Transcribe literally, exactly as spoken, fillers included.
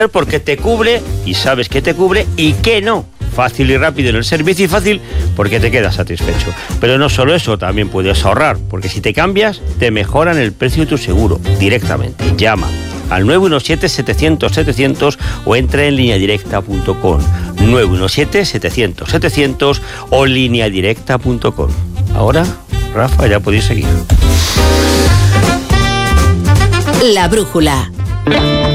porque te cubre y sabes que te cubre y que no. Fácil y rápido en el servicio y fácil porque te quedas satisfecho. Pero no solo eso, también puedes ahorrar, porque si te cambias, te mejoran el precio de tu seguro directamente. Llama al nueve uno siete, setecientos, setecientos o entra en línea directa punto com. nueve uno siete, setecientos, setecientos o línea directa punto com. Ahora, Rafa, ya podéis seguir. La brújula.